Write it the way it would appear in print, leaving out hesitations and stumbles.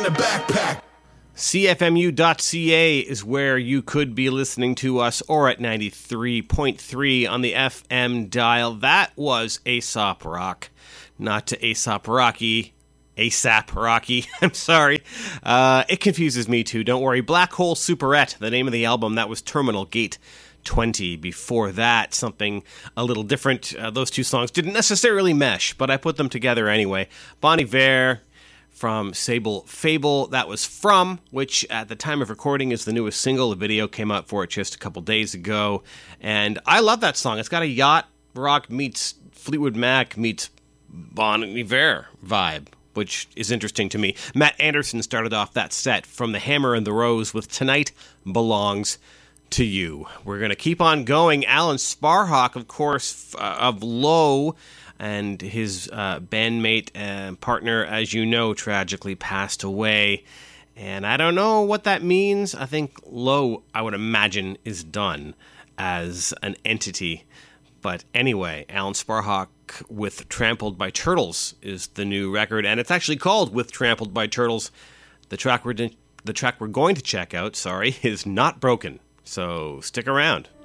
in a backpack. CFMU.ca is where you could be listening to us, or at 93.3 on the FM dial. That was Aesop Rock, not to Aesop Rocky. ASAP Rocky, I'm sorry. It confuses me too, don't worry. Black Hole Superette, the name of the album, that was Terminal Gate 20. Before that, something a little different. Those two songs didn't necessarily mesh, but I put them together anyway. Bon Iver from Sable Fable, that was From, which at the time of recording is the newest single. The video came out for it just a couple days ago, and I love that song. It's got a yacht rock meets Fleetwood Mac meets Bon Iver vibe, which is interesting to me. Matt Anderson started off that set from The Hammer and the Rose with Tonight Belongs to You. We're going to keep on going. Alan Sparhawk, of course, of Low, and his bandmate and partner, as you know, tragically passed away. And I don't know what that means. I think Low, I would imagine, is done as an entity. But anyway, Alan Sparhawk with Trampled by Turtles is the new record, and it's actually called With Trampled by Turtles. The track we're going to check out, is Not Broken, so stick around.